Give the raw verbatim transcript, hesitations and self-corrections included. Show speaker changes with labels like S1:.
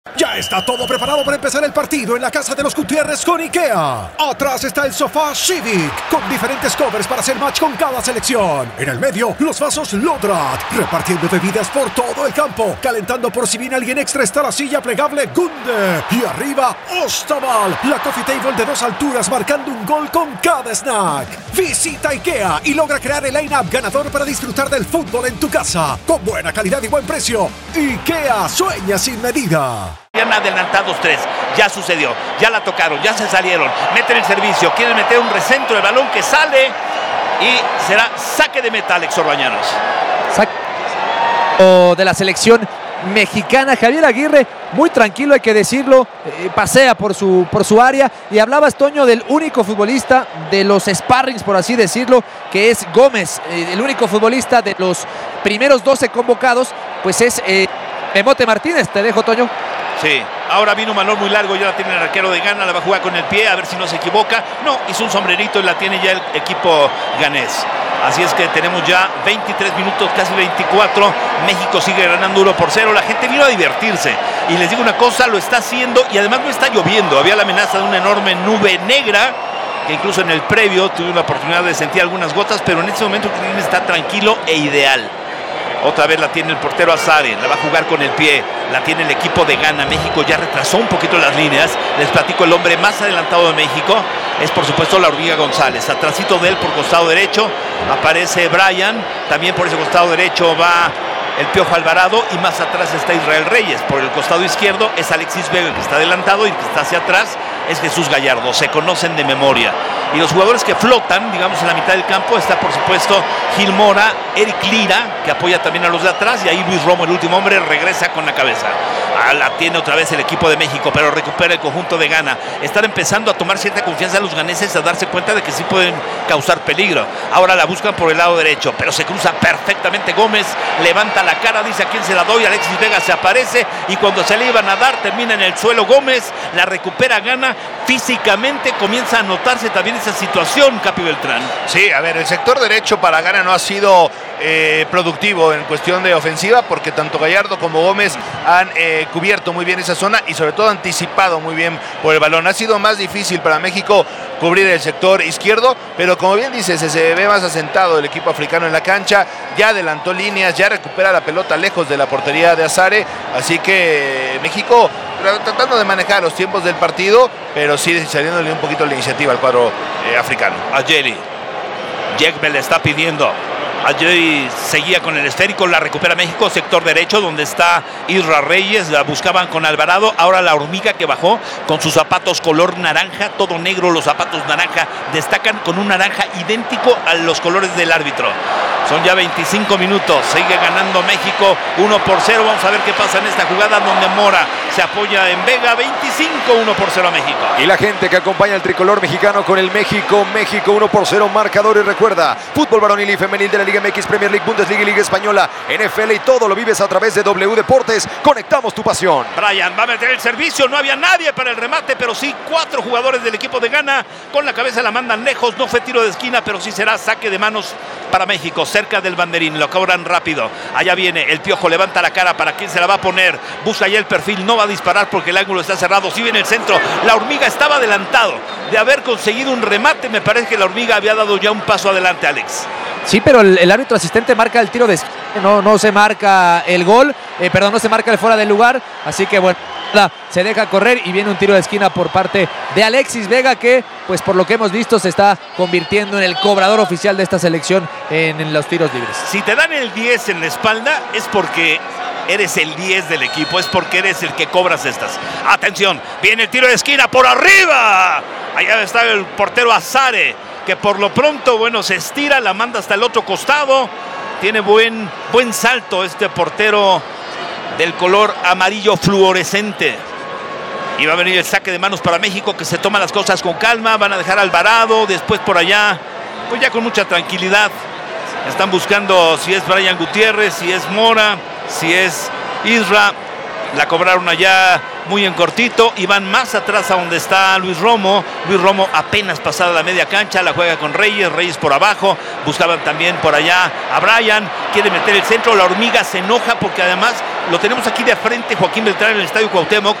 S1: Ya está todo preparado para empezar el partido en la casa de los Gutiérrez con IKEA. Atrás está el sofá Civic, con diferentes covers para hacer match con cada selección. En el medio, los vasos Lodrat, repartiendo bebidas por todo el campo. Calentando por si viene alguien extra está la silla plegable Gunde. Y arriba, Ostaval, la coffee table de dos alturas marcando un gol con cada snack. Visita IKEA y logra crear el line-up ganador para disfrutar del fútbol en tu casa. Con buena calidad y buen precio. IKEA sueña sin medida.
S2: Ya han adelantados tres, ya sucedió, ya la tocaron, ya se salieron, meten el servicio, quieren meter un recentro, el balón que sale y será saque de meta, Alex Orbañanos.
S3: Saque de la selección mexicana. Javier Aguirre, muy tranquilo, hay que decirlo, eh, pasea por su, por su área. Y hablabas, Toño, del único futbolista de los sparrings, por así decirlo, que es Gómez, eh, el único futbolista de los primeros doce convocados, pues es eh, Memote Martínez. Te dejo, Toño.
S2: Sí, ahora vino un balón muy largo, ya la tiene el arquero de Ghana, la va a jugar con el pie, a ver si no se equivoca. No, hizo un sombrerito y la tiene ya el equipo ganés. Así es que tenemos ya veintitrés minutos, casi veinticuatro. México sigue ganando uno por cero. La gente vino a divertirse. Y les digo una cosa, lo está haciendo y además no está lloviendo. Había la amenaza de una enorme nube negra, que incluso en el previo tuve la oportunidad de sentir algunas gotas, pero en este momento el clima está tranquilo e ideal. Otra vez la tiene el portero Azare, la va a jugar con el pie, la tiene el equipo de Ghana. México ya retrasó un poquito las líneas. Les platico, el hombre más adelantado de México es por supuesto la Hormiga González. Atrásito de él por costado derecho aparece Brian, también por ese costado derecho va el Piojo Alvarado y más atrás está Israel Reyes. Por el costado izquierdo es Alexis Vega, que está adelantado, y el que está hacia atrás es Jesús Gallardo. Se conocen de memoria. Y los jugadores que flotan, digamos, en la mitad del campo está por supuesto Gil Mora, Eric Lira, que apoya también a los de atrás, y ahí Luis Romo, el último hombre, regresa con la cabeza. Ah, la tiene otra vez el equipo de México, pero recupera el conjunto de Ghana. Están empezando a tomar cierta confianza los ganeses, a darse cuenta de que sí pueden causar peligro. Ahora la buscan por el lado derecho, pero se cruza perfectamente Gómez, levanta la cara, dice a quién se la doy, Alexis Vega se aparece y cuando se le iban a dar termina en el suelo Gómez, la recupera Ghana. Físicamente comienza a notarse también esa situación, Capi Beltrán.
S4: Sí, a ver, el sector derecho para Ghana no ha sido eh, productivo en cuestión de ofensiva, porque tanto Gallardo como Gómez han eh, cubierto muy bien esa zona y sobre todo anticipado muy bien por el balón. Ha sido más difícil para México cubrir el sector izquierdo, pero como bien dices, se ve más asentado el equipo africano en la cancha, ya adelantó líneas, ya recupera la pelota lejos de la portería de Azare, así que México tratando de manejar los tiempos del partido, pero sí saliéndole un poquito la iniciativa al cuadro eh, africano.
S2: Ayeli, Jekbe le está pidiendo. Ayeli seguía con el esférico, la recupera México, sector derecho donde está Isra Reyes, la buscaban con Alvarado. Ahora la Hormiga, que bajó con sus zapatos color naranja, todo negro, los zapatos naranja destacan con un naranja idéntico a los colores del árbitro. Son ya veinticinco minutos, sigue ganando México uno por cero. Vamos a ver qué pasa en esta jugada donde Mora se apoya en Vega. Veinticinco, uno por cero a México.
S5: Y la gente que acompaña al tricolor mexicano con el México, México uno por cero marcador. Y recuerda, fútbol varonil y femenil de la Liga M X, Premier League, Bundesliga y Liga Española, N F L, y todo lo vives a través de W Deportes. Conectamos tu pasión.
S2: Brian va a meter el servicio, no había nadie para el remate, pero sí cuatro jugadores del equipo de Ghana con la cabeza la mandan lejos. No fue tiro de esquina, pero sí será saque de manos para México, cerca del banderín. Lo cobran rápido. Allá viene el Piojo, levanta la cara para quién se la va a poner. Busca ya el perfil, no va a disparar porque el ángulo está cerrado. Sí viene el centro. La Hormiga estaba adelantado de haber conseguido un remate. Me parece que la Hormiga había dado ya un paso adelante, Alex.
S3: Sí, pero el, el árbitro asistente marca el tiro de esquina, no, no se marca el gol, eh, perdón, no se marca el fuera del lugar, así que bueno, se deja correr y viene un tiro de esquina por parte de Alexis Vega, que pues por lo que hemos visto se está convirtiendo en el cobrador oficial de esta selección en, en los tiros libres.
S2: Si te dan el diez en la espalda es porque eres el diez del equipo, es porque eres el que cobras estas. Atención, viene el tiro de esquina por arriba, allá está el portero Azare, que por lo pronto, bueno, se estira, la manda hasta el otro costado. Tiene buen, buen salto este portero del color amarillo fluorescente. Y va a venir el saque de manos para México, que se toma las cosas con calma. Van a dejar a Alvarado, después por allá, pues ya con mucha tranquilidad. Están buscando si es Brian Gutiérrez, si es Mora, si es Isra. La cobraron allá muy en cortito y van más atrás a donde está Luis Romo. Luis Romo apenas pasada la media cancha, la juega con Reyes, Reyes por abajo, buscaban también por allá a Brian, quiere meter el centro, la hormiga se enoja porque además lo tenemos aquí de frente, Joaquín Beltrán, en el Estadio Cuauhtémoc,